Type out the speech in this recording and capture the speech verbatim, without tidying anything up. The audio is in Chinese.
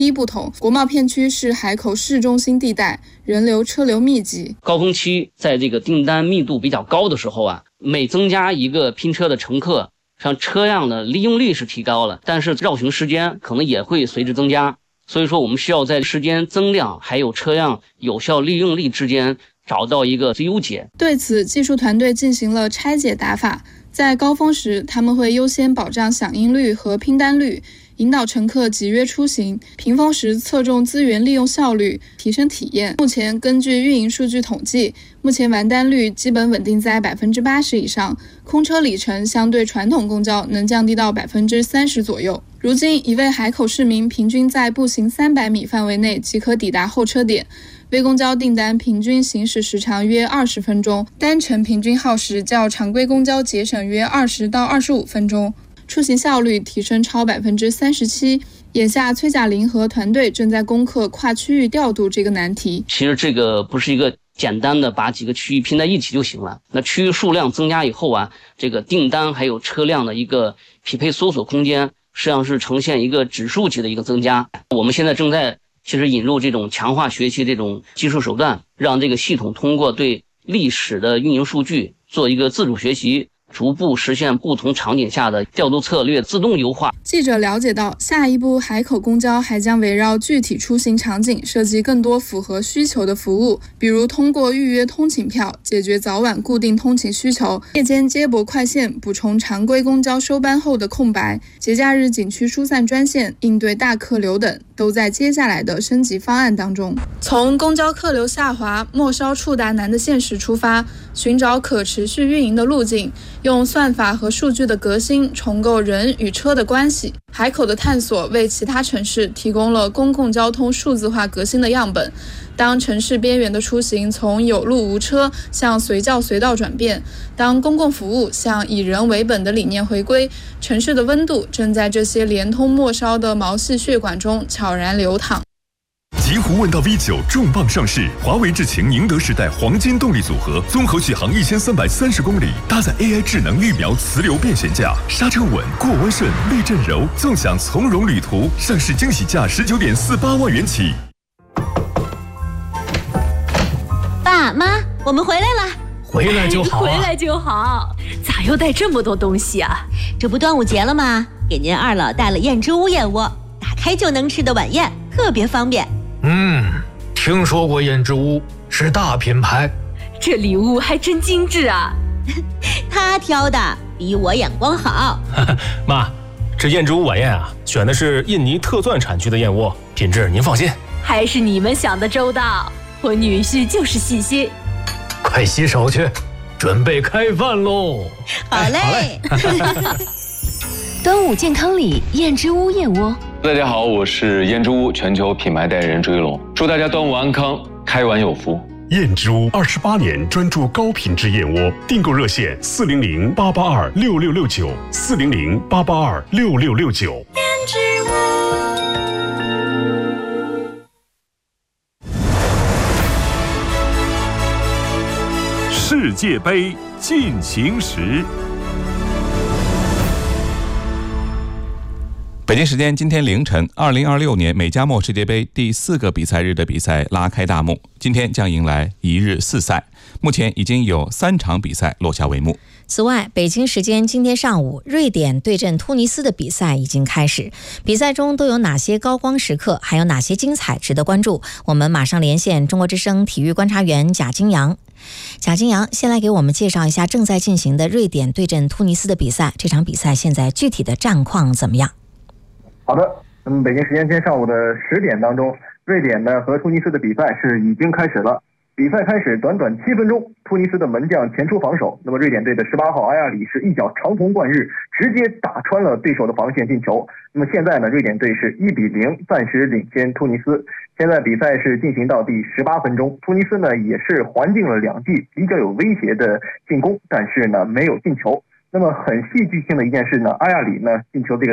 一不同，国贸片区是海口市中心地带，人流车流密集。 高峰期在这个订单密度比较高的时候啊，每增加一个拼车的乘客，像车辆的利用率是提高了，但是绕行时间可能也会随之增加。所以说我们需要在时间增量还有车辆有效利用率之间找到一个最优解。 对此，技术团队进行了拆解打法，在高峰时他们会优先保障响应率和拼单率，引导乘客集约出行；平峰时侧重资源利用效率，提升体验。目前根据运营数据统计，目前完单率基本稳定在百分之八十以上，空车里程相对传统公交能降低到百分之三十左右。如今，一位海口市民平均在步行三百米范围内即可抵达候车点，微公交订单平均行驶时长约二十分钟，单程平均耗时较常规公交节省约二十到二十五分钟，出行效率提升超百分之三十七。眼下，崔贾玲和团队正在攻克跨区域调度这个难题。 其实这个不是一个简单的把几个区域拼在一起就行了。那区域数量增加以后啊，这个订单还有车辆的一个匹配搜索空间，实际上是呈现一个指数级的一个增加。我们现在正在其实引入这种强化学习这种技术手段，让这个系统通过对历史的运营数据做一个自主学习，逐步实现不同场景下的调度策略自动优化。 记者了解到，下一步海口公交还将围绕具体出行场景设计更多符合需求的服务，比如通过预约通勤票解决早晚固定通勤需求，夜间接驳快线补充常规公交收班后的空白，节假日景区疏散专线应对大客流等，都在接下来的升级方案当中。从公交客流下滑、末梢触达难的现实出发，寻找可持续运营的路径，用算法和数据的革新重构人与车的关系。海口的探索为其他城市提供了公共交通数字化革新的样本。当城市边缘的出行从有路无车向随叫随到转变，当公共服务向以人为本的理念回归，城市的温度正在这些连通末梢的毛细血管中悄然流淌。 极狐问道 V 九 重磅上市，华为智擎宁德时代黄金动力组合，综合续航一千三百三十公里，搭载 A I 智能预瞄磁流变悬架，刹车稳，过弯顺，避震柔，纵享从容旅途。上市惊喜价十九点四八万元起。 爸妈，我们回来了。 回来就好、啊， 回来就好。咋又带这么多东西啊？这不端午节了吗？给您二老带了燕之屋燕窝，打开就能吃的晚宴，特别方便。 嗯，听说过燕之屋，是大品牌。 这礼物还真精致啊！他挑的，比我眼光好。 妈，这燕之屋晚宴啊，选的是印尼特钻产区的燕窝，品质您放心。 还是你们想的周到，我女婿就是细心。 快洗手去，准备开饭喽！ 好嘞。 好嘞端午健康礼，燕之屋燕窝。 大家好，我是燕之屋全球品牌代言人朱一龙，祝大家端午安康，开碗有福。 燕之屋二十八年专注高品质燕窝，订购热线四零零八八二六六六九四零零八八二六六六九。 燕之屋。 世界杯进行时。 北京时间今天凌晨，二零二六年美加墨世界杯第四个比赛日的比赛拉开大幕，今天将迎来一日四赛，目前已经有三场比赛落下帷幕。 此外，北京时间今天上午，瑞典对阵突尼斯的比赛已经开始，比赛中都有哪些高光时刻，还有哪些精彩值得关注？我们马上连线中国之声体育观察员贾金阳。贾金阳，先来给我们介绍一下正在进行的瑞典对阵突尼斯的比赛，这场比赛现在具体的战况怎么样？ 好的，那么北京时间今天上午的十点当中，瑞典呢和突尼斯的比赛是已经开始了。比赛开始短短七分钟，突尼斯的门将前出防守，那么瑞典队的十八号阿亚里是一脚长虹贯日，直接打穿了对手的防线进球。那么现在呢，瑞典队是一比零暂时领先突尼斯。现在比赛是进行到第十八分钟，突尼斯呢也是还进了两记比较有威胁的进攻，但是呢没有进球。那么很戏剧性的一件事呢，阿亚里呢进球这个